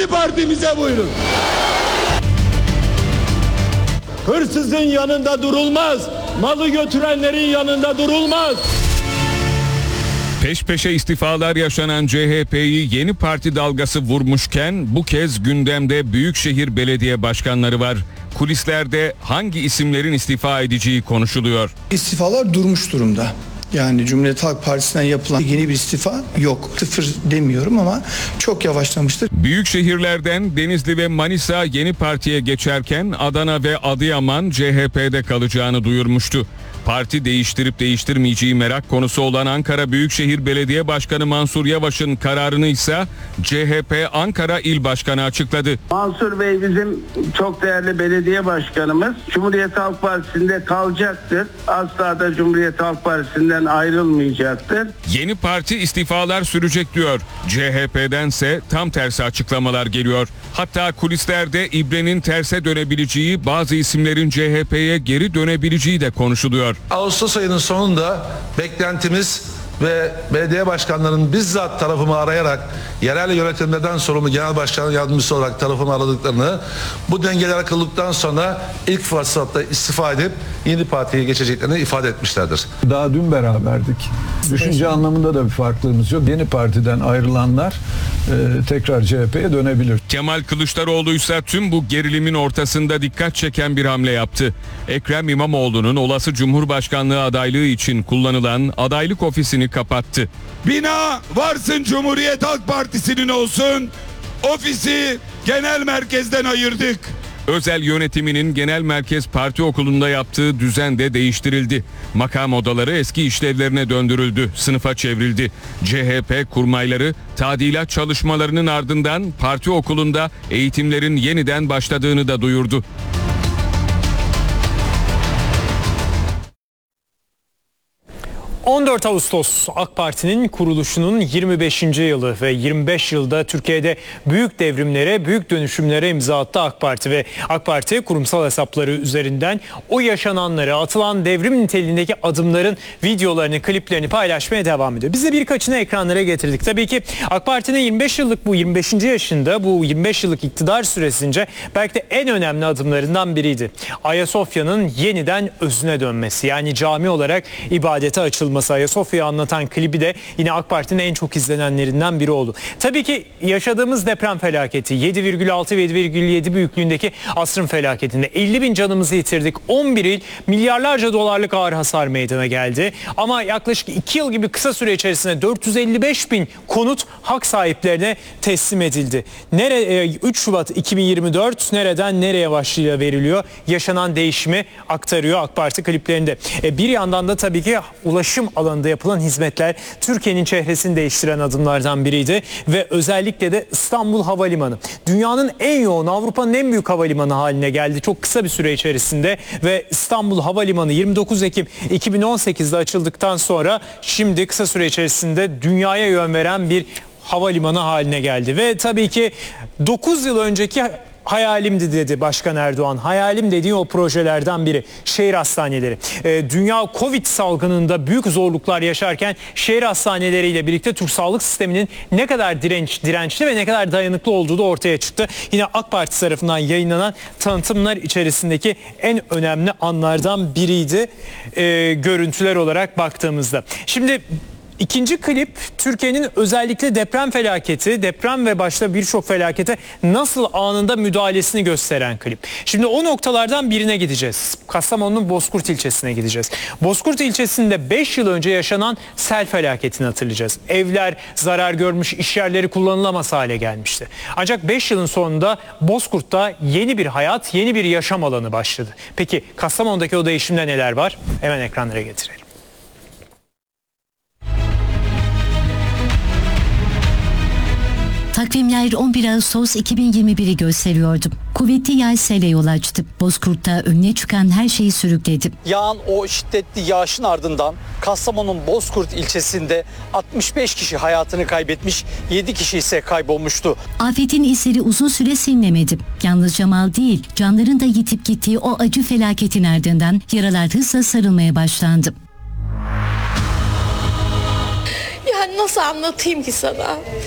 Yeni Partimize buyurun. Hırsızın yanında durulmaz. Malı götürenlerin yanında durulmaz. Peş peşe istifalar yaşanan CHP'yi Yeni Parti dalgası vurmuşken bu kez gündemde büyükşehir belediye başkanları var. Kulislerde hangi isimlerin istifa edeceği konuşuluyor. İstifalar durmuş durumda. Yani Cumhuriyet Halk Partisi'nden yapılan yeni bir istifa yok. Sıfır demiyorum ama çok yavaşlamıştır. Büyük şehirlerden Denizli ve Manisa Yeni Parti'ye geçerken Adana ve Adıyaman CHP'de kalacağını duyurmuştu. Parti değiştirip değiştirmeyeceği merak konusu olan Ankara Büyükşehir Belediye Başkanı Mansur Yavaş'ın kararını ise CHP Ankara İl Başkanı açıkladı. Mansur Bey bizim çok değerli belediye başkanımız. Cumhuriyet Halk Partisi'nde kalacaktır. Asla da Cumhuriyet Halk Partisi'nden ayrılmayacaktır. Yeni parti istifalar sürecek diyor. CHP'dense tam tersi açıklamalar geliyor. Hatta kulislerde ibrenin terse dönebileceği, bazı isimlerin CHP'ye geri dönebileceği de konuşuluyor. Ağustos ayının sonunda beklentimiz ve belediye başkanlarının bizzat tarafımı arayarak yerel yönetimlerden sorumlu genel başkan yardımcısı olarak tarafımı aradıklarını, bu dengeler kıldıktan sonra ilk fırsatta istifa edip Yeni Parti'ye geçeceklerini ifade etmişlerdir. Daha dün beraberdik. Düşünce anlamında da bir farklılığımız yok. Yeni Parti'den ayrılanlar tekrar CHP'ye dönebilir. Kemal Kılıçdaroğlu ise tüm bu gerilimin ortasında dikkat çeken bir hamle yaptı. Ekrem İmamoğlu'nun olası Cumhurbaşkanlığı adaylığı için kullanılan adaylık ofisini kapattı. Bina varsın Cumhuriyet Halk Partisi'nin olsun. Ofisi genel merkezden ayırdık. Özel yönetiminin genel merkez parti okulunda yaptığı düzen de değiştirildi. Makam odaları eski işlevlerine döndürüldü, sınıfa çevrildi. CHP kurmayları tadilat çalışmalarının ardından parti okulunda eğitimlerin yeniden başladığını da duyurdu. ...14 Ağustos AK Parti'nin kuruluşunun 25. yılı ve 25 yılda Türkiye'de büyük devrimlere, büyük dönüşümlere imza attı AK Parti ve AK Parti kurumsal hesapları üzerinden o yaşananları, atılan devrim niteliğindeki adımların videolarını, kliplerini paylaşmaya devam ediyor. Biz de birkaçını ekranlara getirdik. Tabii ki AK Parti'nin 25 yıllık bu 25. yaşında, bu 25 yıllık iktidar süresince belki de en önemli adımlarından biriydi. Ayasofya'nın yeniden özüne dönmesi, yani cami olarak ibadete açılması. Ayasofya'yı anlatan klibi de yine AK Parti'nin en çok izlenenlerinden biri oldu. Tabii ki yaşadığımız deprem felaketi, 7,6 ve 7,7 büyüklüğündeki asrın felaketinde 50 bin canımızı yitirdik. 11 il milyarlarca dolarlık ağır hasar meydana geldi. Ama yaklaşık 2 yıl gibi kısa süre içerisinde 455 bin konut hak sahiplerine teslim edildi. 3 Şubat 2024 nereden nereye başlığıyla veriliyor? Yaşanan değişimi aktarıyor AK Parti kliplerinde. Bir yandan da tabii ki ulaşım alanında yapılan hizmetler Türkiye'nin çehresini değiştiren adımlardan biriydi ve özellikle de İstanbul Havalimanı. Dünyanın en yoğun, Avrupa'nın en büyük havalimanı haline geldi çok kısa bir süre içerisinde ve İstanbul Havalimanı 29 Ekim 2018'de açıldıktan sonra şimdi kısa süre içerisinde dünyaya yön veren bir havalimanı haline geldi ve tabii ki 9 yıl önceki hayalimdi dedi Başkan Erdoğan. Hayalim dediği o projelerden biri. Şehir hastaneleri. Dünya Covid salgınında büyük zorluklar yaşarken şehir hastaneleriyle birlikte Türk sağlık sisteminin ne kadar dirençli ve ne kadar dayanıklı olduğu da ortaya çıktı. Yine AK Parti tarafından yayınlanan tanıtımlar içerisindeki en önemli anlardan biriydi görüntüler olarak baktığımızda. Şimdi İkinci klip Türkiye'nin özellikle deprem felaketi, deprem ve başta birçok felakete nasıl anında müdahalesini gösteren klip. Şimdi o noktalardan birine gideceğiz. Kastamonu'nun Bozkurt ilçesine gideceğiz. Bozkurt ilçesinde 5 yıl önce yaşanan sel felaketini hatırlayacağız. Evler zarar görmüş, iş yerleri kullanılamaz hale gelmişti. Ancak 5 yılın sonunda Bozkurt'ta yeni bir hayat, yeni bir yaşam alanı başladı. Peki Kastamonu'daki o değişimde neler var? Hemen ekranlara getirelim. Takvimler 11 Ağustos 2021'i gösteriyordu. Kuvvetli yağış sele yol açtı. Bozkurt'ta önüne çıkan her şeyi sürükledi. Yağan o şiddetli yağışın ardından Kastamonu'nun Bozkurt ilçesinde 65 kişi hayatını kaybetmiş, 7 kişi ise kaybolmuştu. Afetin izleri uzun süre silinemedi. Yalnızca mal değil, canların da yitip gittiği o acı felaketin ardından yaralar hızla sarılmaya başlandı. Yani nasıl anlatayım ki sana?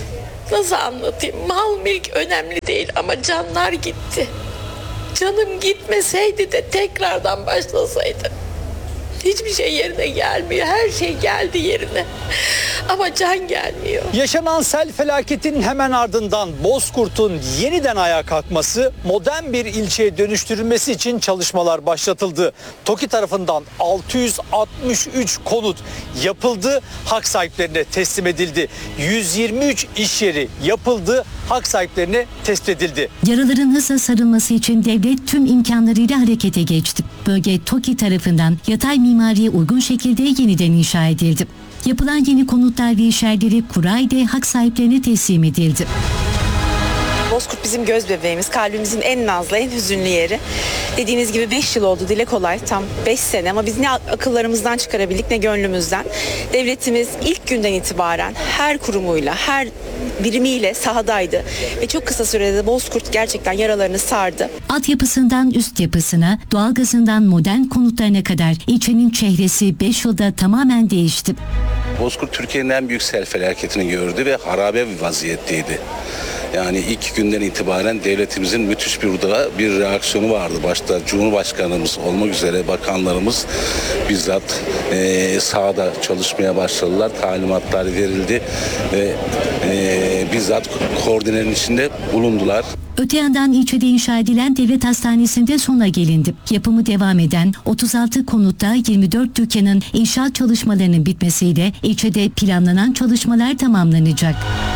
Nasıl anlatayım? Mal mülk önemli değil ama canlar gitti. Canım gitmeseydi de tekrardan başlasaydı. Hiçbir şey yerine gelmiyor. Her şey geldi yerine. Ama can gelmiyor. Yaşanan sel felaketinin hemen ardından Bozkurt'un yeniden ayağa kalkması, modern bir ilçeye dönüştürülmesi için çalışmalar başlatıldı. TOKİ tarafından 663 konut yapıldı, hak sahiplerine teslim edildi. 123 iş yeri yapıldı, hak sahiplerine teslim edildi. Yaraların hızla sarılması için devlet tüm imkanlarıyla harekete geçti. Bölge TOKİ tarafından yatay mimariye uygun şekilde yeniden inşa edildi. Yapılan yeni konutlar ve iş yerleri kura ile hak sahiplerine teslim edildi. Bozkurt bizim göz bebeğimiz, kalbimizin en nazlı, en hüzünlü yeri. Dediğiniz gibi 5 yıl oldu, dile kolay, tam 5 sene ama biz ne akıllarımızdan çıkarabildik ne gönlümüzden. Devletimiz ilk günden itibaren her kurumuyla, her birimiyle sahadaydı ve çok kısa sürede Bozkurt gerçekten yaralarını sardı. Altyapısından üst yapısına, doğalgazından modern konutlarına kadar ilçenin çehresi 5 yılda tamamen değişti. Bozkurt Türkiye'nin en büyük sel felaketini gördü ve harabe bir vaziyetteydi. Yani ilk günden itibaren devletimizin müthiş bir reaksiyonu vardı. Başta Cumhurbaşkanımız olmak üzere bakanlarımız bizzat sahada çalışmaya başladılar. Talimatlar verildi ve bizzat koordinenin içinde bulundular. Öte yandan ilçede inşa edilen devlet hastanesinde sona gelindi. Yapımı devam eden 36 konutta 24 dükkanın inşaat çalışmalarının bitmesiyle ilçede planlanan çalışmalar tamamlanacak.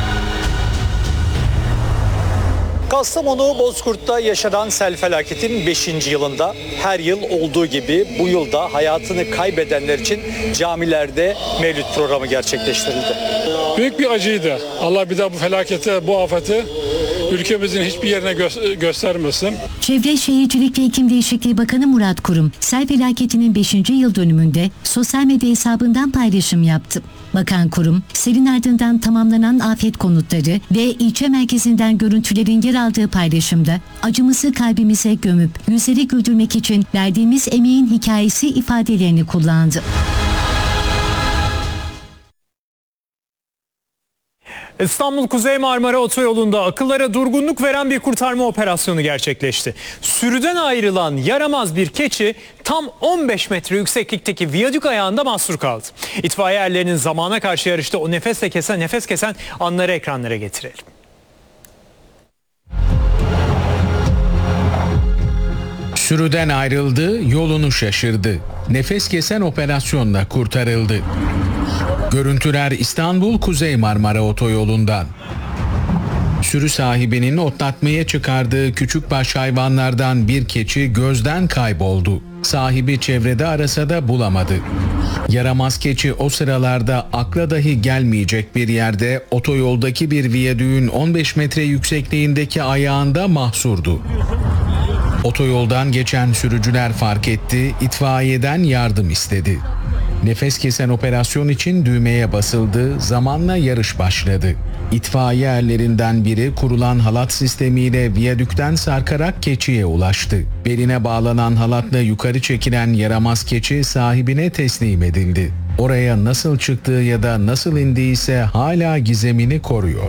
Kastamonu Bozkurt'ta yaşanan sel felaketinin 5. yılında her yıl olduğu gibi bu yılda hayatını kaybedenler için camilerde mevlüt programı gerçekleştirildi. Büyük bir acıydı. Allah bir daha bu felaketi, bu afeti ülkemizin hiçbir yerine göstermesin. Çevre Şehircilik ve İklim Değişikliği Bakanı Murat Kurum, sel felaketinin 5. yıl dönümünde sosyal medya hesabından paylaşım yaptı. Bakan Kurum, selin ardından tamamlanan afet konutları ve ilçe merkezinden görüntülerin yer aldığı paylaşımda acımızı kalbimize gömüp yüzleri güldürmek için verdiğimiz emeğin hikayesi ifadelerini kullandı. İstanbul Kuzey Marmara Otoyolu'nda akıllara durgunluk veren bir kurtarma operasyonu gerçekleşti. Sürüden ayrılan yaramaz bir keçi tam 15 metre yükseklikteki viyadük ayağında mahsur kaldı. İtfaiye erlerinin zamana karşı yarışta o nefes kesen anları ekranlara getirelim. Sürüden ayrıldı, yolunu şaşırdı. Nefes kesen operasyonla kurtarıldı. Görüntüler İstanbul Kuzey Marmara Otoyolu'ndan. Sürü sahibinin otlatmaya çıkardığı küçükbaş hayvanlardan bir keçi gözden kayboldu. Sahibi çevrede arasa da bulamadı. Yaramaz keçi o sıralarda akla dahi gelmeyecek bir yerde otoyoldaki bir viyadüğün 15 metre yüksekliğindeki ayağında mahsurdu. Otoyoldan geçen sürücüler fark etti, itfaiyeden yardım istedi. Nefes kesen operasyon için düğmeye basıldı, zamanla yarış başladı. İtfaiye erlerinden biri kurulan halat sistemiyle viyadükten sarkarak keçiye ulaştı. Beline bağlanan halatla yukarı çekilen yaramaz keçi sahibine teslim edildi. Oraya nasıl çıktığı ya da nasıl indiyse hala gizemini koruyor.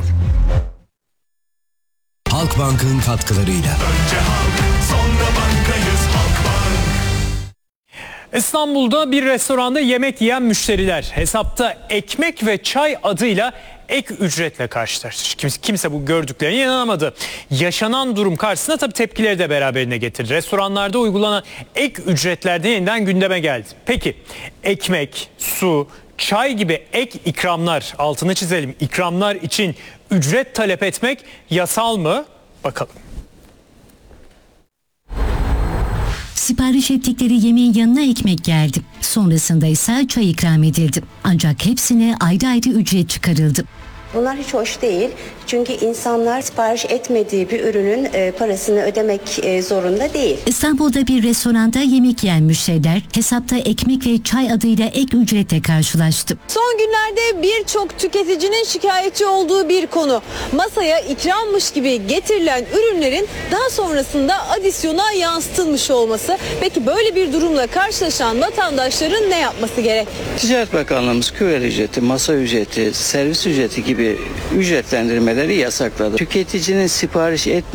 Halkbank'ın katkılarıyla. Önce halk, sonra bankayız Halkbank. İstanbul'da bir restoranda yemek yiyen müşteriler hesapta ekmek ve çay adıyla ek ücretle karşılaştı. Kimse bu gördüklerine inanamadı. Yaşanan durum karşısında tabii tepkileri de beraberine getirdi. Restoranlarda uygulanan ek ücretlerde yeniden gündeme geldi. Peki ekmek, su, çay gibi ek ikramlar, altını çizelim, ikramlar için ücret talep etmek yasal mı? Bakalım. Sipariş ettikleri yemeğin yanına ekmek geldi. Sonrasında ise çay ikram edildi. Ancak hepsine ayrı ayrı ücret çıkarıldı. Bunlar hiç hoş değil. Çünkü insanlar sipariş etmediği bir ürünün parasını ödemek zorunda değil. İstanbul'da bir restoranda yemek yiyen müşteriler hesapta ekmek ve çay adıyla ek ücretle karşılaştı. Son günlerde birçok tüketicinin şikayetçi olduğu bir konu. Masaya ikrammış gibi getirilen ürünlerin daha sonrasında adisyona yansıtılmış olması. Peki böyle bir durumla karşılaşan vatandaşların ne yapması gerek? Ticaret Bakanlığımız küver ücreti, masa ücreti, servis ücreti gibi gibi ücretlendirmeleri yasakladı. Tüketicinin sipariş